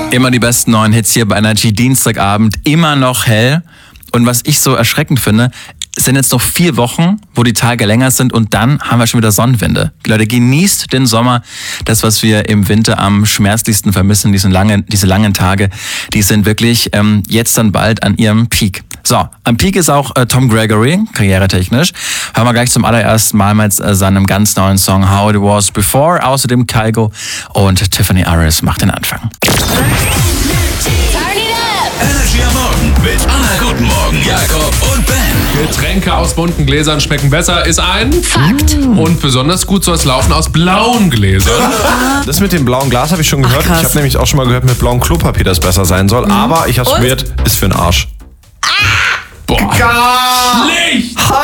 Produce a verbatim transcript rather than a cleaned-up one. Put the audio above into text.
Immer die besten neuen Hits hier bei Energy, Dienstagabend, immer noch hell. Und was ich so erschreckend finde, es sind jetzt noch vier Wochen, wo die Tage länger sind und dann haben wir schon wieder Sonnenwende. Leute, genießt den Sommer. Das, was wir im Winter am schmerzlichsten vermissen, diese langen, diese langen Tage, die sind wirklich ähm, jetzt dann bald an ihrem Peak. So, am Peak ist auch äh, Tom Gregory, karrieretechnisch. Hören wir gleich zum allerersten Mal mit äh, seinem ganz neuen Song How It Was Before. Außerdem Kygo und Tiffany Aris macht den Anfang. Energy am Morgen mit Anna Guten Morgen, Jakob und Ben. Getränke aus bunten Gläsern schmecken besser, ist ein Fakt. Und besonders gut soll es laufen aus blauen Gläsern. Das mit dem blauen Glas habe ich schon gehört. Ach, ich habe nämlich auch schon mal gehört, mit blauem Klopapier das besser sein soll. Mhm. Aber ich habe es Und? probiert, ist für den Arsch. Boah, schlecht!